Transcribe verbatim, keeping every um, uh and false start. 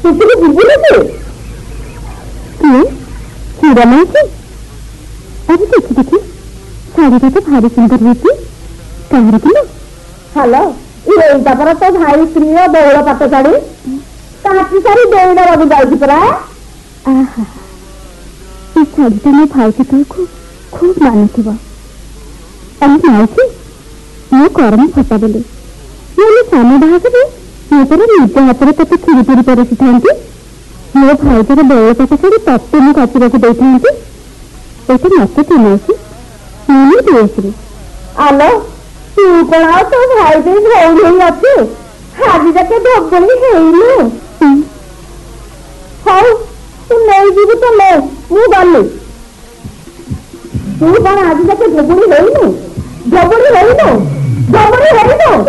ସେଠିକି ଯିବୁନି କି? କିଏ କ୍ଷୀର ନେଇଛି? ଆରେ ଦେଖି ଦେଖି ଶାଢ଼ୀଟା ତ ଭାରି ସୁନ୍ଦର ହେଇଛି। କାହାର କିଲୋ? ହ୍ୟାଲୋ, ଏଇଟା ପରା ତୋ ଭାଇ ସ୍ତ୍ରୀର ବହୁଳ ପାଟ ଶାଢ଼ୀ। କାଟି ସାରି ଦେଇ ଦେବାକୁ ଯାଉଛି ପରା। ଆହା, ଏ ଶାଢ଼ୀଟା ମୋ ଭାଉଜ ତଳକୁ ଖୁବ୍ ମାନୁଥିବ। ଆଉ ମାଉସୀ, ମୋ କର୍ମ ଫଟା ବୋଲି ମୁଁ ସାନ ବାହାଘରେ ମୁଁ ପରା ନିଜ ହାତରେ ତତେ କ୍ଷୀରି ପିରି ପରିସିଥାନ୍ତି। ମୋ ଭାଉଜର ବହୁଳ ପାଟ ଶାଢ଼ୀ ତତେ ମୁଁ କାଚିବାକୁ ଦେଇଥାନ୍ତି। ଏଇଟା ମତେ ତୁ ମାଉସୀ, ମୁଁ ଦେଇଥିଲି। ଆଲୋ, ତୁ କଣ ଆଉ ତୋ ଭାଇ ଦେଇ ଭଉଣୀ ହେଇ ଅଛୁ? ଆଜି ଯାକେ ଧବଳି ହେଇନୁ। ହଉ, ତୁ ନେଇଯିବୁ ତ ନେ, ମୁଁ ଗଲି। ତୁ କଣ ଆଜି ଯାକେ ଧବଳି ହେଇନୁ?